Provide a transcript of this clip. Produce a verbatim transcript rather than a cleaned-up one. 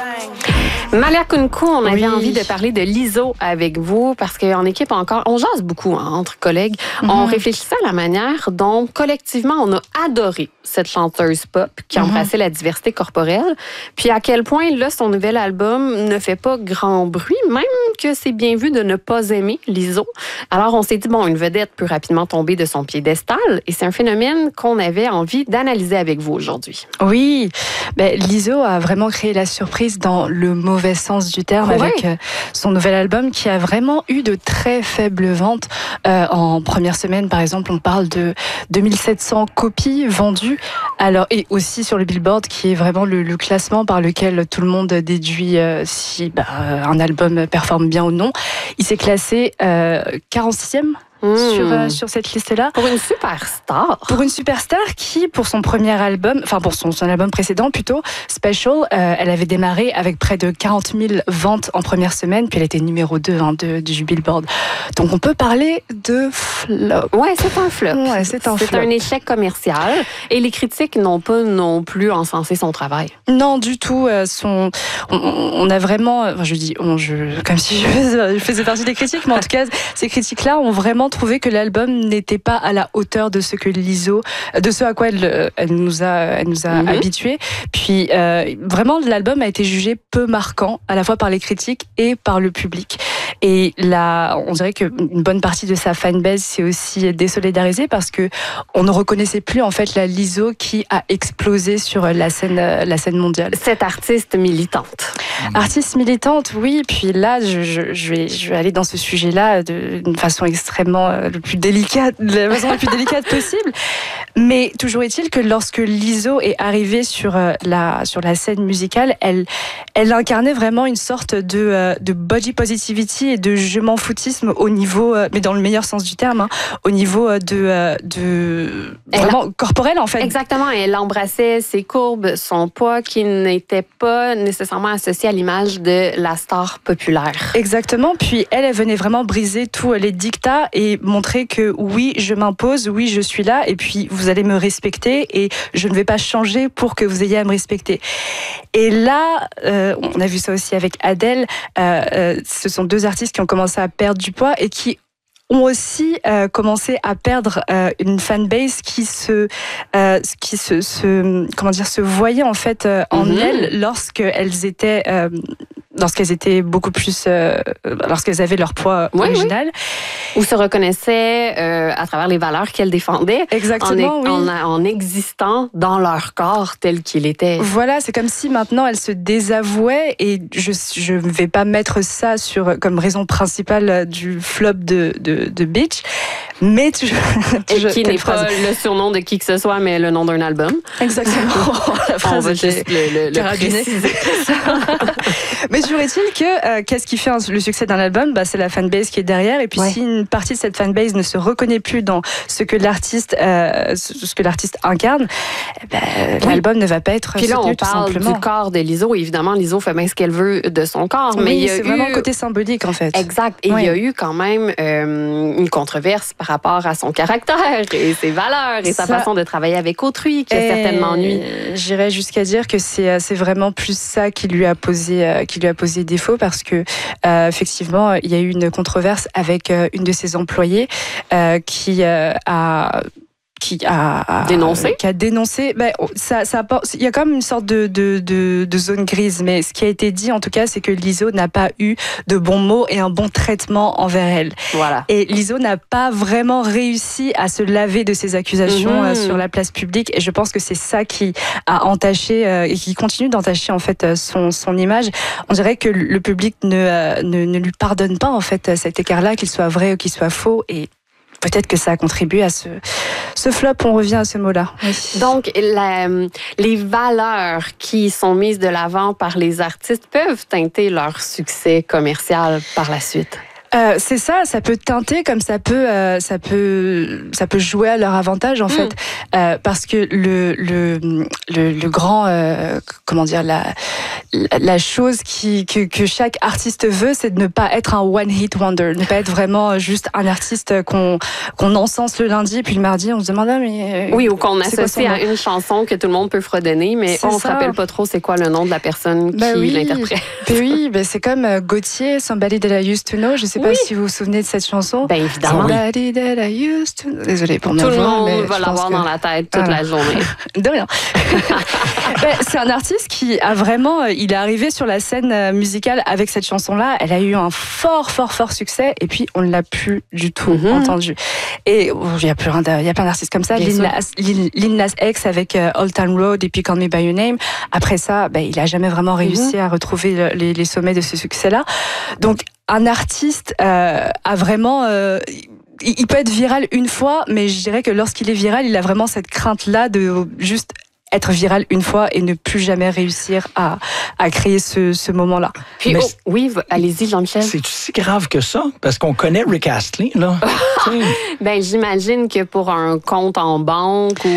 Malia Kunku, on avait Oui. envie de parler de l'I S O avec vous parce qu'en équipe encore, on jase beaucoup hein, entre collègues. Mm-hmm. On réfléchissait à la manière dont collectivement on a adoré cette chanteuse pop qui mm-hmm. embrassait la diversité corporelle. Puis à quel point là son nouvel album ne fait pas grand bruit, même que c'est bien vu de ne pas aimer l'I S O. Alors on s'est dit bon, une vedette peut rapidement tomber de son piédestal et c'est un phénomène qu'on avait envie d'analyser avec vous aujourd'hui. Oui, ben, l'I S O a vraiment créé la surprise dans le mauvais sens du terme, ouais. avec euh, son nouvel album qui a vraiment eu de très faibles ventes. Euh, en première semaine, par exemple, on parle de deux mille sept cents copies vendues. Alors, et aussi sur le Billboard, qui est vraiment le, le classement par lequel tout le monde déduit euh, si bah, un album performe bien ou non. Il s'est classé euh, quarante-sixième. Mmh. Sur, euh, sur cette liste-là. Pour une superstar. Pour une superstar qui, pour son premier album, enfin pour son, son album précédent plutôt, Special, euh, elle avait démarré avec près de quarante mille ventes en première semaine, puis elle était numéro deux hein, de, du Billboard. Donc on peut parler de flop. Ouais, c'est un flop. Ouais, c'est un c'est flop. un échec commercial et les critiques n'ont pas non plus encensé son travail. Non, du tout. Euh, son, on, on a vraiment, enfin, je dis, on, je, comme si je faisais, je faisais partie des critiques, mais en tout cas, ces critiques-là ont vraiment trouvé que l'album n'était pas à la hauteur de ce que l'I S O, de ce à quoi elle, elle nous a, elle nous a mm-hmm. habitués. Puis euh, vraiment, l'album a été jugé peu marquant, à la fois par les critiques et par le public. Et là, on dirait qu'une bonne partie de sa fanbase s'est aussi désolidarisée parce que on ne reconnaissait plus en fait la L I S O qui a explosé sur la scène, la scène mondiale. Cette artiste militante. Mmh. Artiste militante, oui. Puis là, je, je, je, vais, je vais aller dans ce sujet-là d'une façon extrêmement euh, le plus délicate, de la façon la plus délicate possible. Mais toujours est-il que lorsque l'I S O est arrivée sur la sur la scène musicale, elle elle incarnait vraiment une sorte de euh, de body positivity et de je m'en foutisme au niveau, euh, mais dans le meilleur sens du terme, hein, au niveau de euh, de vraiment elle, corporel en fait. Exactement. Elle embrassait ses courbes, son poids qui n'était pas nécessairement associé à l'image de la star populaire. Exactement. Puis elle, elle venait vraiment briser tous les dictats et montrer que oui, je m'impose, oui, je suis là, et puis vous allez me respecter et je ne vais pas changer pour que vous ayez à me respecter. Et là, euh, on a vu ça aussi avec Adele. Euh, euh, ce sont deux artistes qui ont commencé à perdre du poids et qui ont aussi euh, commencé à perdre euh, une fanbase qui se euh, qui se, se comment dire se voyait en fait euh, en mm-hmm. elles lorsqu'elles étaient euh, lorsqu'elles étaient beaucoup plus euh, lorsqu'elles avaient leur poids oui, original oui. ou se reconnaissaient euh, à travers les valeurs qu'elles défendaient exactement en, oui. en, en existant dans leur corps tel qu'il était. Voilà, c'est comme si maintenant elles se désavouaient et je je vais pas mettre ça sur comme raison principale du flop de de, de Bitch, mais toujours, toujours et qui n'est pas le surnom de qui que ce soit mais le nom d'un album. Exactement. La phrase on va juste le, le, le préciser. Mais toujours est-il que euh, qu'est-ce qui fait le succès d'un album, bah, c'est la fanbase qui est derrière. Et puis ouais. si une partie de cette fanbase ne se reconnaît plus dans ce que l'artiste, euh, ce que l'artiste incarne, eh ben, oui. l'album ne va pas être puis soutenu, là, on parle du corps de l'I S O. Évidemment, l'I S O fait bien ce qu'elle veut de son corps. Oui, mais il y a c'est eu... vraiment le côté symbolique, en fait. Exact. Et oui. il y a eu quand même euh, une controverse par rapport à son caractère et ses valeurs et ça... sa façon de travailler avec autrui qui a certainement nui. J'irais jusqu'à dire que c'est, c'est vraiment plus ça qui lui a posé, euh, qui lui a posé défaut parce que euh, effectivement, il y a eu une controverse avec euh, une de ses employées euh, qui euh, a qui a dénoncé, qui a dénoncé. Ben, ça, ça, il y a quand même une sorte de, de, de, de zone grise, mais ce qui a été dit en tout cas, c'est que l'I S O n'a pas eu de bons mots et un bon traitement envers elle. Voilà. Et l'I S O n'a pas vraiment réussi à se laver de ces accusations mmh. sur la place publique. Et je pense que c'est ça qui a entaché euh, et qui continue d'entacher en fait son, son image. On dirait que le public ne, euh, ne, ne lui pardonne pas en fait cet écart-là, qu'il soit vrai ou qu'il soit faux. Et peut-être que ça a contribué à ce, ce flop, on revient à ce mot-là. Oui. Donc, la, les valeurs qui sont mises de l'avant par les artistes peuvent teinter leur succès commercial par la suite. Euh, c'est ça, ça peut teinter comme ça peut, euh, ça peut, ça peut jouer à leur avantage en mm. fait, euh, parce que le le le, le grand, euh, comment dire, la la chose qui que, que chaque artiste veut, c'est de ne pas être un one hit wonder, ne pas être vraiment juste un artiste qu'on qu'on encense le lundi puis le mardi on se demande ah, mais oui, ou qu'on associe à une chanson que tout le monde peut fredonner, mais c'est on ça. se rappelle pas trop c'est quoi le nom de la personne bah qui oui. l'interprète. Ben oui, ben c'est comme euh, Gauthier, Somebody That I Used to Know. Je sais pas oui. si vous vous souvenez de cette chanson. Ben évidemment. Somebody That I Used to Know. Désolée pour ma voix. Tout le voix, monde va l'avoir que... dans la tête toute voilà. la journée. De rien. ben, c'est un artiste qui a vraiment, il est arrivé sur la scène musicale avec cette chanson-là. Elle a eu un fort, fort, fort succès et puis on ne l'a plus du tout mm-hmm. entendu. Et oh, il y a plein, il y a plein d'artistes comme ça. Lil Nas, Lil Nas X avec euh, Old Town Road et puis Call Me By Your Name. Après ça, ben, il a jamais vraiment réussi mm-hmm. à retrouver les, les sommets de ce succès-là. Donc, un artiste euh, a vraiment... Euh, il peut être viral une fois, mais je dirais que lorsqu'il est viral, il a vraiment cette crainte-là de juste être viral une fois et ne plus jamais réussir à, à créer ce, ce moment-là. Puis, oh, oui, allez-y, Jean-Michel. C'est si grave que ça? Parce qu'on connaît Rick Astley, là. Ben, j'imagine que pour un compte en banque ou